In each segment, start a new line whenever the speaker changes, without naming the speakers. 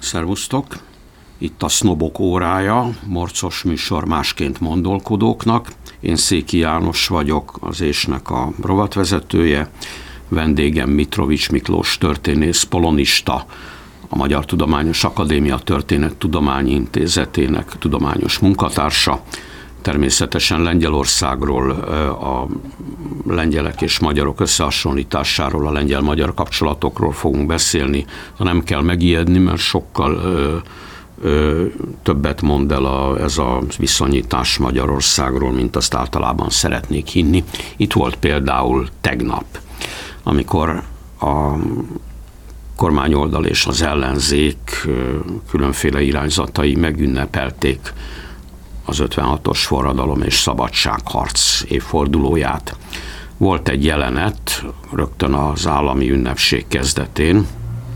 Szervusztok! Itt a Sznobok órája, morcos műsor másként mondolkodóknak. Én Széki János vagyok, az ésnek a rovatvezetője. Vendégem Mitrovics Miklós történész, polonista, a Magyar Tudományos Akadémia Történettudományi Intézetének tudományos munkatársa. Természetesen Lengyelországról, a lengyelek és magyarok összehasonlításáról, a lengyel-magyar kapcsolatokról fogunk beszélni. Nem kell megijedni, mert sokkal többet mond el ez a viszonyítás Magyarországról, mint azt általában szeretnék hinni. Itt volt például tegnap, amikor a kormányoldal és az ellenzék különféle irányzatai megünnepelték az 56-os forradalom és szabadságharc évfordulóját. Volt egy jelenet rögtön az állami ünnepség kezdetén,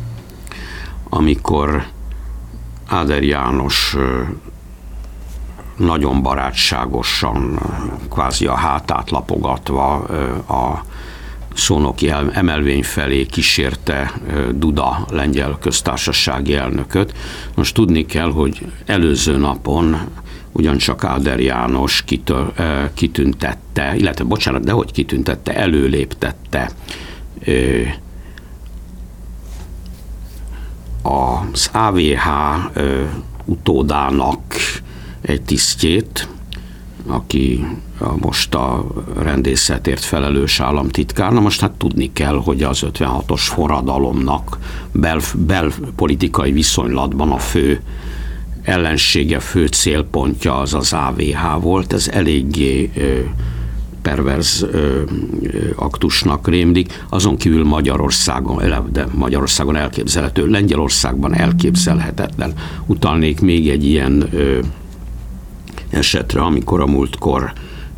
amikor Áder János nagyon barátságosan, kvázi a hátát lapogatva a szónoki emelvény felé kísérte Duda lengyel köztársasági elnököt. Most tudni kell, hogy előző napon ugyancsak Áder János kitüntette, illetve dehogy kitüntette, előléptette az AVH utódának egy tisztjét, aki most a rendészetért felelős államtitkár. Na most hát tudni kell, hogy az 56-os forradalomnak belpolitikai viszonylatban a fő ellensége, fő célpontja az az AVH volt. Ez eléggé perverz aktusnak rémlik. Azon kívül Magyarországon elképzelhető, Lengyelországban elképzelhetetlen. Utalnék még egy ilyen esetre, amikor a múltkor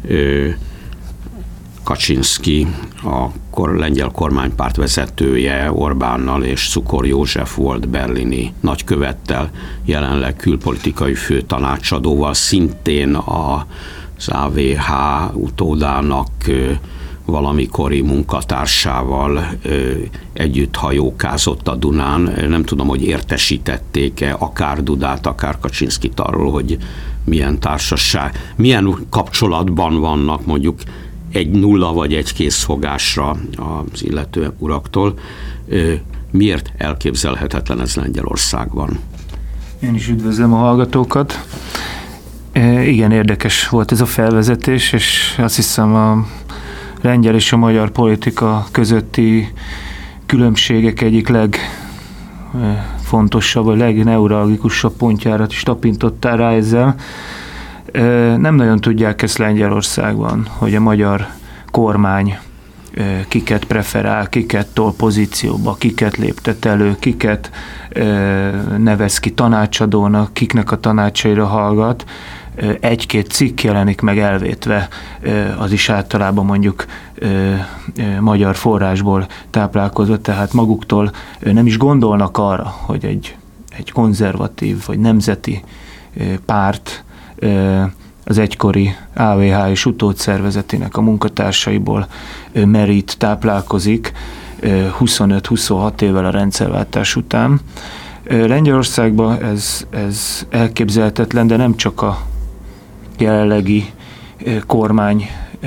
Kaczynszki, a lengyel kormánypárt vezetője Orbánnal és Czukor József volt berlini nagykövettel, jelenleg külpolitikai főtanácsadóval, szintén az AVH utódának valamikori munkatársával együtt hajókázott a Dunán. Nem tudom, hogy értesítették-e akár Dudát, akár Kaczynszkit arról, hogy milyen társaság, milyen kapcsolatban vannak mondjuk egy nulla vagy egy készfogásra az illető uraktól. Miért elképzelhetetlen ez Lengyelországban?
Én is üdvözlöm a hallgatókat. Igen, érdekes volt ez a felvezetés, és azt hiszem a lengyel és a magyar politika közötti különbségek egyik legfontosabb, vagy legneuralgikusabb pontjára is tapintottál rá ezzel. Nem nagyon tudják ezt Lengyelországban, hogy a magyar kormány kiket preferál, kiket tol pozícióba, kiket léptet elő, kiket nevez ki tanácsadónak, kiknek a tanácsaira hallgat. Egy-két cikk jelenik meg elvétve, az is általában mondjuk magyar forrásból táplálkozott, tehát maguktól nem is gondolnak arra, hogy egy konzervatív vagy nemzeti párt az egykori AVH és utódszervezetének a munkatársaiból merít, táplálkozik 25-26 évvel a rendszerváltás után. Lengyelországban ez elképzelhetetlen, de nem csak a jelenlegi kormány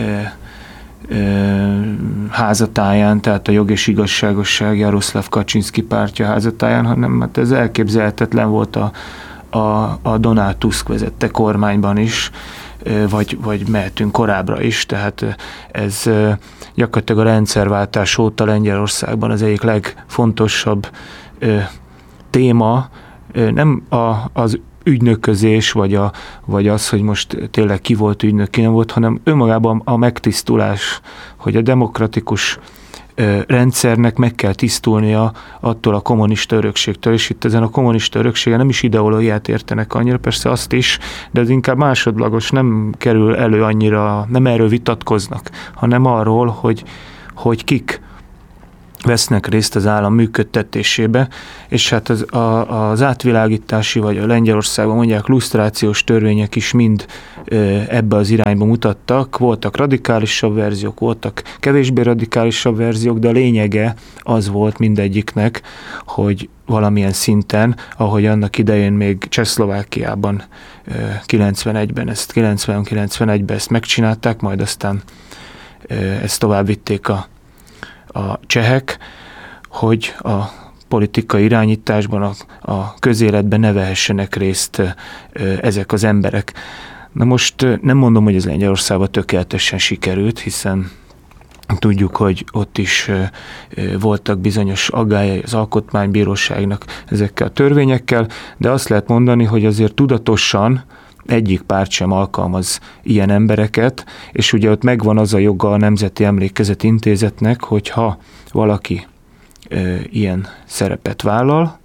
házatáján, tehát a Jog és Igazságosság Jaroszláv Kaczynszki pártja házatáján, hanem hát ez elképzelhetetlen volt a Donald Tusk vezette kormányban is, vagy mehetünk korábbra is, tehát ez gyakorlatilag a rendszerváltás óta Lengyelországban az egyik legfontosabb téma, nem az ügynöközés, vagy az, hogy most tényleg ki volt ügynök, ki nem volt, hanem önmagában a megtisztulás, hogy a demokratikus rendszernek meg kell tisztulnia attól a kommunista örökségtől, és itt ezen a kommunista örökségen nem is ideológiát értenek annyira, persze azt is, de ez inkább másodlagos, nem kerül elő annyira, nem erről vitatkoznak, hanem arról, hogy kik vesznek részt az állam működtetésébe, és hát az átvilágítási, vagy a Lengyelországban mondják lusztrációs törvények is mind ebbe az irányba mutattak. Voltak radikálisabb verziók, voltak kevésbé radikálisabb verziók, de a lényege az volt mindegyiknek, hogy valamilyen szinten, ahogy annak idején még Csehszlovákiában 91-ben, 90-91-ben ezt megcsinálták, majd aztán ezt tovább vitték a csehek, hogy a politikai irányításban, a közéletben ne vehessenek részt ezek az emberek. Na most nem mondom, hogy ez Lengyelországban tökéletesen sikerült, hiszen tudjuk, hogy ott is voltak bizonyos aggályai az alkotmánybíróságnak ezekkel a törvényekkel, de azt lehet mondani, hogy azért tudatosan egyik párt sem alkalmaz ilyen embereket, és ugye ott megvan az a joga a Nemzeti Emlékezet Intézetnek, hogy ha valaki ilyen szerepet vállal,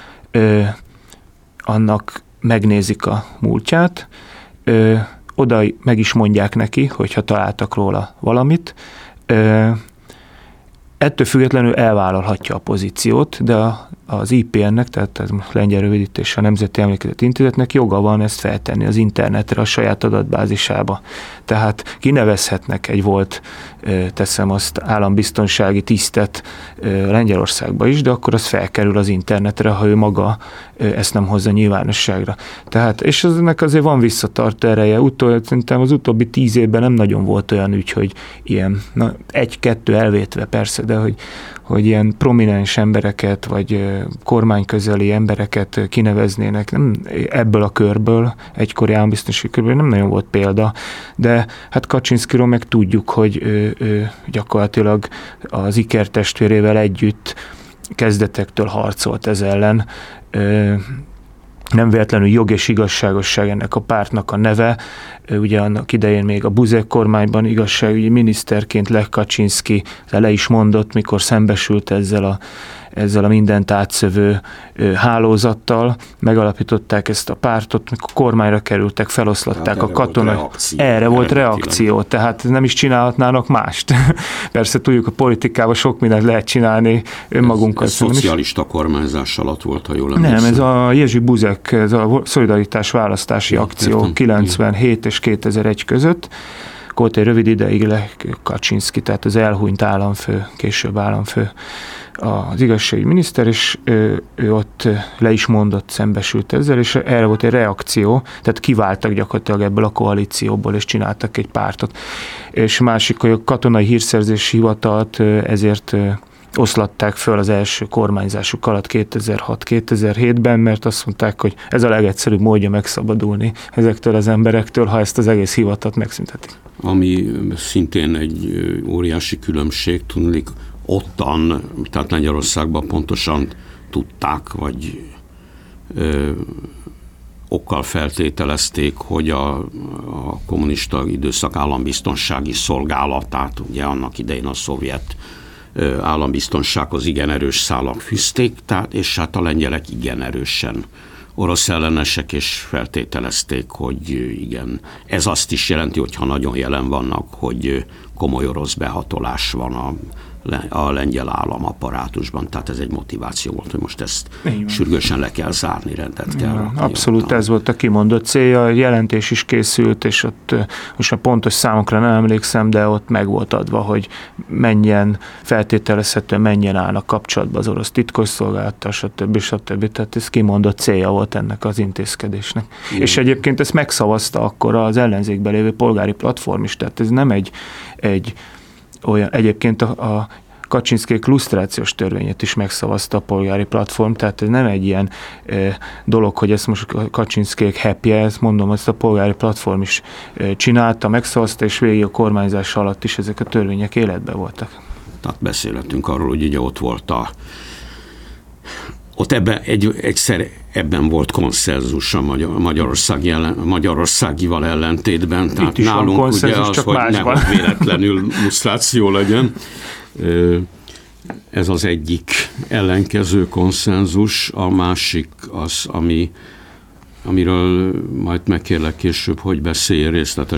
annak megnézik a múltját, oda meg is mondják neki, hogyha találtak róla valamit, ettől függetlenül elvállalhatja a pozíciót, de az IPN-nek, tehát a lengyel rövidítés a Nemzeti Emlékezet Intézetnek joga van ezt feltenni az internetre, a saját adatbázisába. Tehát kinevezhetnek egy volt, teszem azt, állambiztonsági tisztet Lengyelországba is, de akkor az felkerül az internetre, ha ő maga ezt nem hozza nyilvánosságra. Tehát, és ennek azért van visszatartó ereje. Szerintem az utóbbi 10 évben nem nagyon volt olyan ügy, hogy ilyen, egy-kettő elvétve persze, de hogy ilyen prominens embereket, vagy kormányközeli embereket kineveznének, nem ebből a körből, egykori állambiztonsági körből nem nagyon volt példa, de hát Kaczynszkiról meg tudjuk, hogy ő gyakorlatilag az ikertestvérével együtt kezdetektől harcolt ez ellen. Nem véletlenül Jog és igazságosság ennek a pártnak a neve. Ugye annak idején még a Buzek kormányban igazságügyi miniszterként Lech Kaczynszki le is mondott, mikor szembesült ezzel a mindent átszövő hálózattal, megalapították ezt a pártot, mikor kormányra kerültek, feloszlatták a katonai. Erre volt reakció, tehát nem is csinálhatnának mást. Persze tudjuk, a politikában sok mindent lehet csinálni önmagunkat.
Ez szocialista kormányzás alatt volt, ha jól emlékszem.
Nem, ez a Jerzy Buzek, ez a szolidaritás választási akció értem. 97 és 2001 között. Volt egy rövid ideig Lech Kaczynszki, tehát az elhunyt államfő, később államfő, az igazságügyi miniszter, és ő ott le is mondott, szembesült ezzel, és erre volt egy reakció, tehát kiváltak gyakorlatilag ebből a koalícióból, és csináltak egy pártot. És másik, hogy a katonai hírszerzési hivatalt ezért oszlatták föl az első kormányzásuk alatt 2006-2007-ben, mert azt mondták, hogy ez a legegyszerűbb módja megszabadulni ezektől az emberektől, ha ezt az egész hivatalt megszüntetik.
Ami szintén egy óriási különbség, tudnék, ottan, tehát Lengyelországban pontosan tudták, vagy okkal feltételezték, hogy a kommunista időszak állambiztonsági szolgálatát, ugye annak idején a szovjet állambiztonsághoz igen erős szálak fűzték, és hát a lengyelek igen erősen orosz ellenesek, és feltételezték, hogy igen, ez azt is jelenti, hogyha nagyon jelen vannak, hogy komoly orosz behatolás van a lengyel államapparátusban, tehát ez egy motiváció volt, hogy most ezt sürgősen le kell zárni, rendet kell rakni.
Abszolút ez volt a kimondott célja, a jelentés is készült, és ott most a pontos számokra nem emlékszem, de ott meg volt adva, hogy mennyien feltételezhetően mennyien állnak kapcsolatban az orosz titkosszolgálattal, stb. Tehát ez kimondott célja volt ennek az intézkedésnek. Igen. És egyébként ezt megszavazta akkor az ellenzékben lévő polgári platform is, tehát ez nem egy olyan, egyébként a Kaczynszkék lusztrációs törvényét is megszavazta a polgári platform, tehát ez nem egy ilyen dolog, hogy ezt most a Kaczynszkék happy-e, ezt mondom, ezt a polgári platform is csinálta, megszavazta, és végig a kormányzás alatt is ezek a törvények életben voltak.
Tehát beszélhetünk arról, hogy ugye ott volt ott egyszer ebben volt konszenzus a magyarországival ellentétben. Tehát nálunk ugye az, hogy nem véletlenül lusztráció legyen. Ez az egyik ellenkező konszenzus, a másik az, amiről majd megkérlek később, hogy beszélj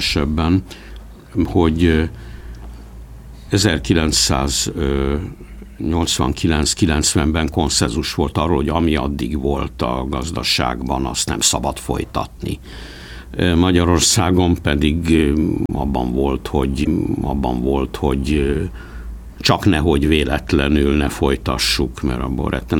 részletesebben, hogy 1900 89-90-ben konszenzus volt arról, hogy ami addig volt a gazdaságban, azt nem szabad folytatni. Magyarországon pedig abban volt, hogy csak nehogy véletlenül ne folytassuk, mert abból rettenetes